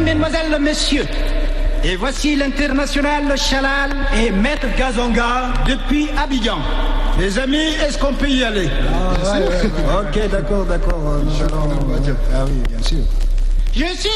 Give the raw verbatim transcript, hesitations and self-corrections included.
Mesdames, Mesdemoiselles, Messieurs, et voici l'international Chalal et Maître Gazonga depuis Abidjan. Les amis, est-ce qu'on peut y aller? Ah, ouais, ouais, ouais. Ok, d'accord, d'accord. Ah oui, bien sûr. Je suis